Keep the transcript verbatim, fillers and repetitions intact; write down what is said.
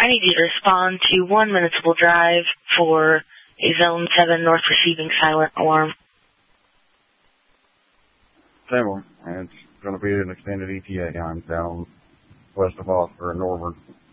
I need you to respond to one Municipal Drive for a Zone seven North receiving silent alarm. Similar. It's going to be an extended E T A. I'm down west of Oscar and Northern.